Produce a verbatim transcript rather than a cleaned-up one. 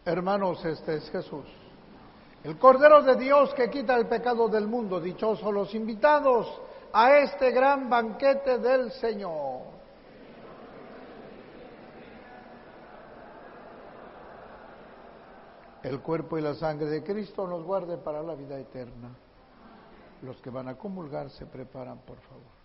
Hermanos, este es Jesús, el Cordero de Dios que quita el pecado del mundo. Dichosos los invitados a este gran banquete del Señor. El cuerpo y la sangre de Cristo nos guarde para la vida eterna. Los que van a comulgar se preparan, por favor.